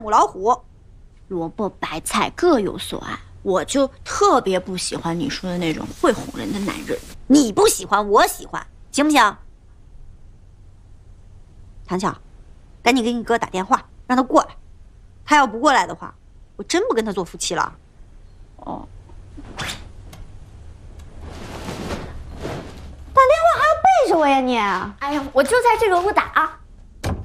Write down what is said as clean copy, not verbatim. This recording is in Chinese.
母老虎，萝卜白菜各有所爱。我就特别不喜欢你说的那种会哄人的男人。你不喜欢，我喜欢，行不行？强强，赶紧给你哥打电话，让他过来。他要不过来的话，我真不跟他做夫妻了。哦。 打电话还要背着我呀你？ 哎呀，我就在这个屋打啊。